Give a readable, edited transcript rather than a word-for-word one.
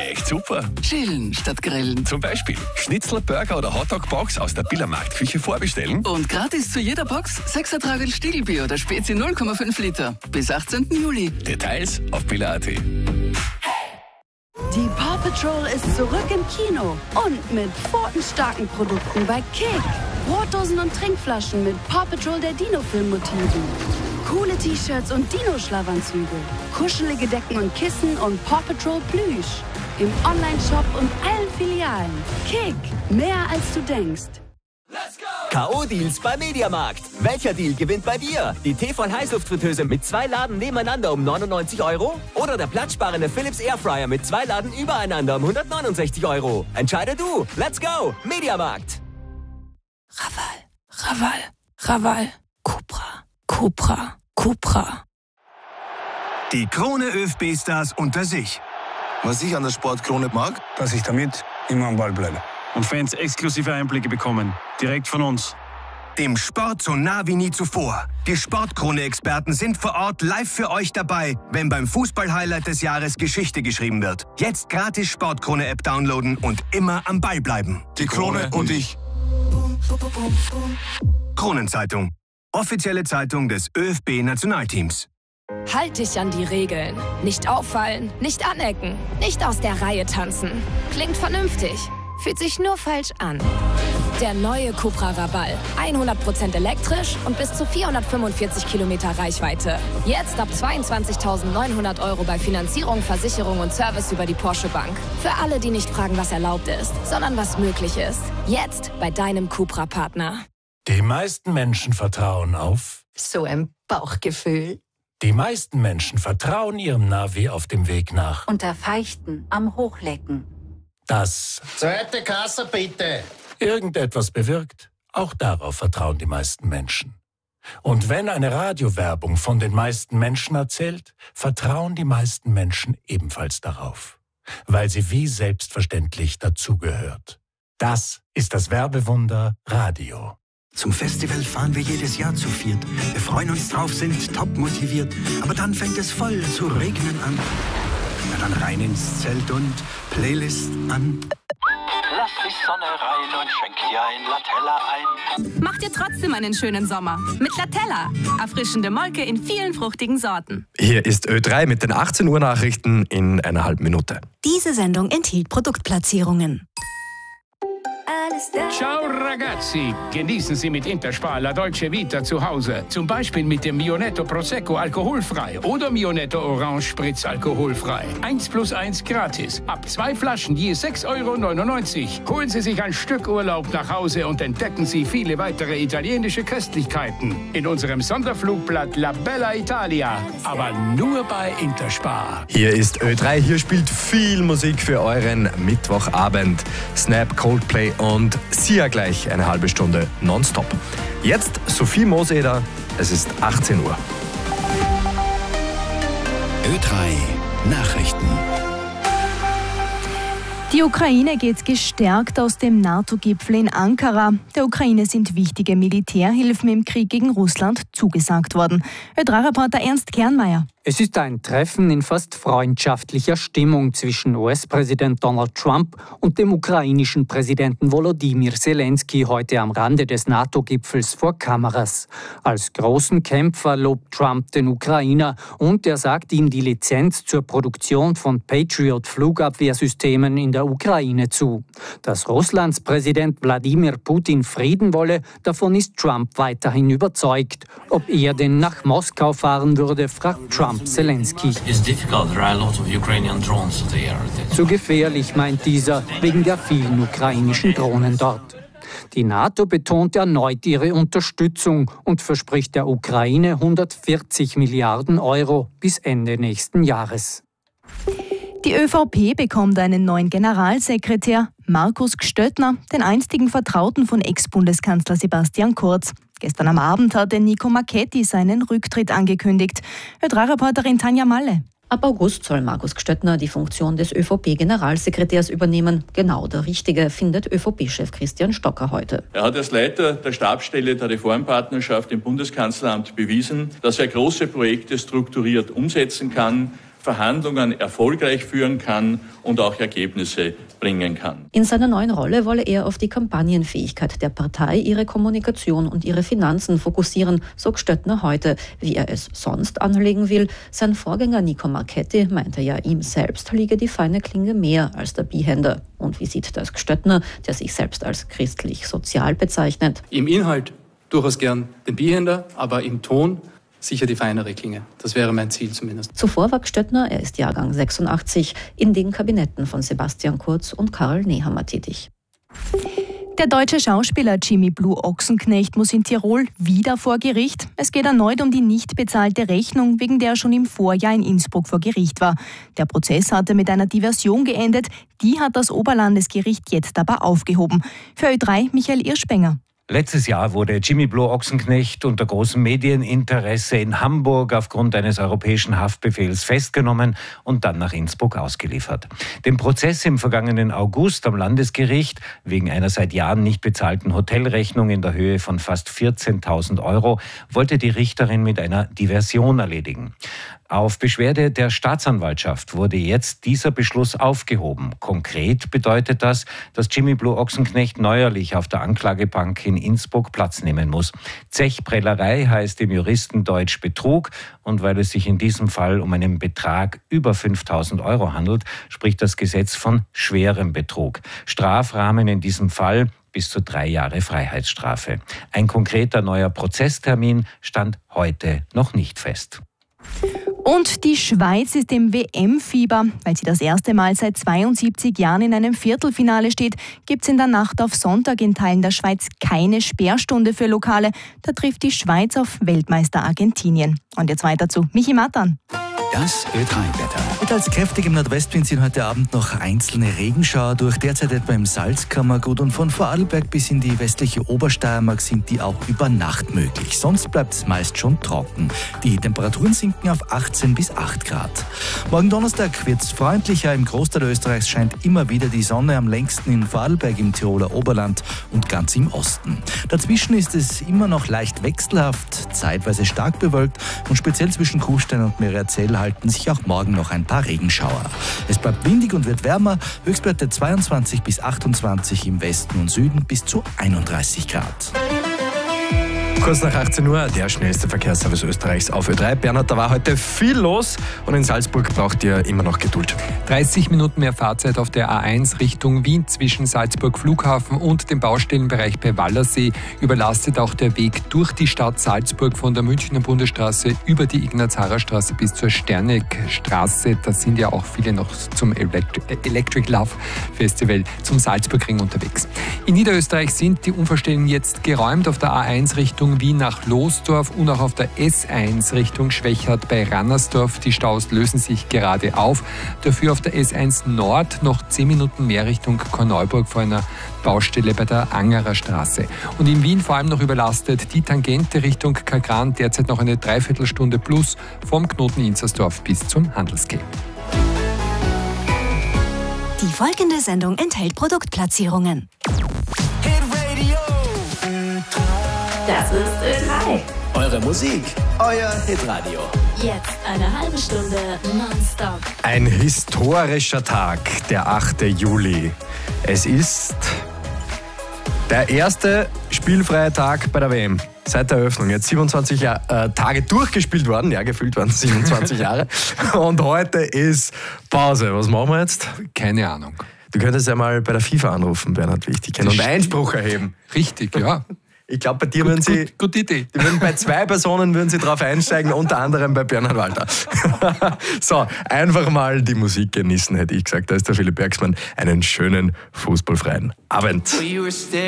echt super. Chillen statt grillen. Zum Beispiel Schnitzel, Burger oder Hotdog-Box aus der Billermarktküche vorbestellen. Und gratis zu jeder Box 6er Tragel Stiegelbier oder Spezi 0,5 Liter. Bis 18. Juli. Details auf biller.at. Die Paw Patrol ist zurück im Kino und mit pfotenstarken Produkten bei Kick. Brotdosen und Trinkflaschen mit Paw Patrol der Dino-Film-Motiven. Coole T-Shirts und Dino-Schlafanzüge. Kuschelige Decken und Kissen und Paw Patrol Plüsch. Im Online-Shop und allen Filialen. Kick, mehr als du denkst. K.O.-Deals beim Mediamarkt. Welcher Deal gewinnt bei dir? Die Tefal-Heißluftfritteuse mit 2 Laden nebeneinander um 99 €? Oder der platzsparende Philips Airfryer mit 2 Laden übereinander um 169 €? Entscheide du. Let's go. Mediamarkt. Raval. Cupra. Die Krone ÖFB-Stars unter sich. Was ich an der Sportkrone mag, dass ich damit immer am Ball bleibe. Und Fans exklusive Einblicke bekommen. Direkt von uns. Dem Sport so nah wie nie zuvor. Die Sportkrone-Experten sind vor Ort live für euch dabei, wenn beim Fußball-Highlight des Jahres Geschichte geschrieben wird. Jetzt gratis Sportkrone-App downloaden und immer am Ball bleiben. die Krone und ich. Kronenzeitung. Offizielle Zeitung des ÖFB-Nationalteams. Halt dich an die Regeln. Nicht auffallen, nicht anecken, nicht aus der Reihe tanzen. Klingt vernünftig, fühlt sich nur falsch an. Der neue Cupra Raval. 100% elektrisch und bis zu 445 Kilometer Reichweite. Jetzt ab 22.900 € bei Finanzierung, Versicherung und Service über die Porsche Bank. Für alle, die nicht fragen, was erlaubt ist, sondern was möglich ist. Jetzt bei deinem Cupra-Partner. Die meisten Menschen vertrauen auf... So ein Bauchgefühl. Die meisten Menschen vertrauen ihrem Navi auf dem Weg nach... Unter Feichten am Hochlecken. Das... Zweite Kasse bitte. ...irgendetwas bewirkt. Auch darauf vertrauen die meisten Menschen. Und wenn eine Radiowerbung von den meisten Menschen erzählt, vertrauen die meisten Menschen ebenfalls darauf. Weil sie wie selbstverständlich dazugehört. Das ist das Werbewunder Radio. Zum Festival fahren wir jedes Jahr zu viert. Wir freuen uns drauf, sind top motiviert. Aber dann fängt es voll zu regnen an. Na dann rein ins Zelt und Playlist an. Lass die Sonne rein und schenk dir ein Latella ein. Mach dir trotzdem einen schönen Sommer mit Latella. Erfrischende Molke in vielen fruchtigen Sorten. Hier ist Ö3 mit den 18 Uhr Nachrichten in einer halben Minute. Diese Sendung enthielt Produktplatzierungen. Ciao ragazzi, genießen Sie mit Interspar La Dolce Vita zu Hause. Zum Beispiel mit dem Mionetto Prosecco alkoholfrei oder Mionetto Orange Spritz alkoholfrei. 1+1 gratis. Ab 2 Flaschen je 6,99 €. Holen Sie sich ein Stück Urlaub nach Hause und entdecken Sie viele weitere italienische Köstlichkeiten. In unserem Sonderflugblatt La Bella Italia. Aber nur bei Interspar. Hier ist Ö3, hier spielt viel Musik für euren Mittwochabend. Snap, Coldplay und Sia gleich eine halbe Stunde nonstop. Jetzt Sophie Moseder, es ist 18 Uhr. Ö3 Nachrichten. Die Ukraine geht gestärkt aus dem NATO-Gipfel in Ankara. Der Ukraine sind wichtige Militärhilfen im Krieg gegen Russland zugesagt worden. Ö3-Reporter Ernst Kernmeier. Es ist ein Treffen in fast freundschaftlicher Stimmung zwischen US-Präsident Donald Trump und dem ukrainischen Präsidenten Volodymyr Zelensky heute am Rande des NATO-Gipfels vor Kameras. Als großen Kämpfer lobt Trump den Ukrainer und er sagt ihm die Lizenz zur Produktion von Patriot-Flugabwehrsystemen in der Ukraine zu. Dass Russlands Präsident Wladimir Putin Frieden wolle, davon ist Trump weiterhin überzeugt. Ob er denn nach Moskau fahren würde, fragt Trump Zelensky. Zu gefährlich, meint dieser, wegen der vielen ukrainischen Drohnen dort. Die NATO betont erneut ihre Unterstützung und verspricht der Ukraine 140 Milliarden € bis Ende nächsten Jahres. Die ÖVP bekommt einen neuen Generalsekretär, Markus Gstöttner, den einstigen Vertrauten von Ex-Bundeskanzler Sebastian Kurz. Gestern am Abend hatte Nico Marchetti seinen Rücktritt angekündigt. Ö3-Reporterin Tanja Malle. Ab August soll Markus Gstöttner die Funktion des ÖVP-Generalsekretärs übernehmen. Genau der Richtige, findet ÖVP-Chef Christian Stocker heute. Er hat als Leiter der Stabsstelle der Reformpartnerschaft im Bundeskanzleramt bewiesen, dass er große Projekte strukturiert umsetzen kann, Verhandlungen erfolgreich führen kann und auch Ergebnisse bringen kann. In seiner neuen Rolle wolle er auf die Kampagnenfähigkeit der Partei, ihre Kommunikation und ihre Finanzen fokussieren, sagt Stöttner heute. Wie er es sonst anlegen will, sein Vorgänger Nico Marchetti meinte ja, ihm selbst liege die feine Klinge mehr als der Bihänder. Und wie sieht das Stöttner, der sich selbst als christlich-sozial bezeichnet? Im Inhalt durchaus gern den Bihänder, aber im Ton sicher die feinere Klinge. Das wäre mein Ziel zumindest. Zuvor war Stöttner, er ist Jahrgang 86, in den Kabinetten von Sebastian Kurz und Karl Nehammer tätig. Der deutsche Schauspieler Jimmy Blue Ochsenknecht muss in Tirol wieder vor Gericht. Es geht erneut um die nicht bezahlte Rechnung, wegen der er schon im Vorjahr in Innsbruck vor Gericht war. Der Prozess hatte mit einer Diversion geendet. Die hat das Oberlandesgericht jetzt aber aufgehoben. Für Ö3 Michael Irschbenger. Letztes Jahr wurde Jimmy Blue Ochsenknecht unter großem Medieninteresse in Hamburg aufgrund eines europäischen Haftbefehls festgenommen und dann nach Innsbruck ausgeliefert. Den Prozess im vergangenen August am Landesgericht wegen einer seit Jahren nicht bezahlten Hotelrechnung in der Höhe von fast 14.000 € wollte die Richterin mit einer Diversion erledigen. Auf Beschwerde der Staatsanwaltschaft wurde jetzt dieser Beschluss aufgehoben. Konkret bedeutet das, dass Jimmy Blue Ochsenknecht neuerlich auf der Anklagebank in Innsbruck Platz nehmen muss. Zechprellerei heißt im Juristendeutsch Betrug, und weil es sich in diesem Fall um einen Betrag über 5.000 € handelt, spricht das Gesetz von schwerem Betrug. Strafrahmen in diesem Fall bis zu 3 Jahre Freiheitsstrafe. Ein konkreter neuer Prozesstermin stand heute noch nicht fest. Und die Schweiz ist im WM-Fieber. Weil sie das erste Mal seit 72 Jahren in einem Viertelfinale steht, gibt es in der Nacht auf Sonntag in Teilen der Schweiz keine Sperrstunde für Lokale. Da trifft die Schweiz auf Weltmeister Argentinien. Und jetzt weiter zu Michi Matan. Das Ö3-Wetter. Mit als kräftig im Nordwestwind sind heute Abend noch einzelne Regenschauer durch, derzeit etwa im Salzkammergut, und von Vorarlberg bis in die westliche Obersteiermark sind die auch über Nacht möglich. Sonst bleibt es meist schon trocken. Die Temperaturen sinken auf 18 bis 8 Grad. Morgen Donnerstag wird es freundlicher. Im Großteil Österreichs scheint immer wieder die Sonne, am längsten in Vorarlberg, im Tiroler Oberland und ganz im Osten. Dazwischen ist es immer noch leicht wechselhaft, zeitweise stark bewölkt, und speziell zwischen Kufstein und Meererzell halten sich auch morgen noch ein paar Regenschauer. Es bleibt windig und wird wärmer, Höchstwerte 22 bis 28, im Westen und Süden bis zu 31 Grad. Kurz nach 18 Uhr, der schnellste Verkehrsservice Österreichs auf Ö3. Bernhard, da war heute viel los, und in Salzburg braucht ihr immer noch Geduld. 30 Minuten mehr Fahrzeit auf der A1 Richtung Wien zwischen Salzburg Flughafen und dem Baustellenbereich bei Wallersee. Überlastet auch der Weg durch die Stadt Salzburg von der Münchner Bundesstraße über die Ignaz-Harrer-Straße bis zur Sterneckstraße. Da sind ja auch viele noch zum Electric Love Festival zum Salzburgring unterwegs. In Niederösterreich sind die Unfallstellen jetzt geräumt. Auf der A1 Richtung Wien nach Losdorf und auch auf der S1 Richtung Schwechat bei Rannersdorf. Die Staus lösen sich gerade auf. Dafür auf der S1 Nord noch 10 Minuten mehr Richtung Korneuburg vor einer Baustelle bei der Angerer Straße. Und in Wien vor allem noch überlastet die Tangente Richtung Kagran, derzeit noch eine Dreiviertelstunde plus vom Knoten Inzersdorf bis zum Handelsquai. Die folgende Sendung enthält Produktplatzierungen. Das ist Ö3. Eure Musik, euer Hitradio. Jetzt eine halbe Stunde nonstop. Ein historischer Tag, der 8. Juli. Es ist der erste spielfreie Tag bei der WM. Seit der Eröffnung. Jetzt 27 Tage durchgespielt worden. Ja, gefühlt waren es 27 Jahre. Und heute ist Pause. Was machen wir jetzt? Keine Ahnung. Du könntest ja mal bei der FIFA anrufen, Bernhard, wie ich dich kenne, und Einspruch erheben. Richtig, ja. Ich glaube, bei dir würden sie. Gute Idee. Die würden bei 2 Personen würden sie drauf einsteigen, unter anderem bei Bernhard Walter. So, einfach mal die Musik genießen, hätte ich gesagt. Da ist der Philipp Bergsmann. Einen schönen fußballfreien Abend.